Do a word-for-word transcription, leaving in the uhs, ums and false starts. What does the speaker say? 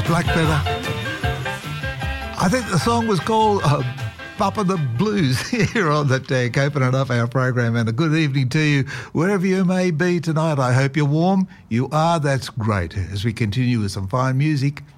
Blackfeather. I think the song was called uh, Papa the Blues here on the deck, opening up our program. And a good evening to you, wherever you may be tonight. I hope you're warm. You are, that's great. As we continue with some fine music.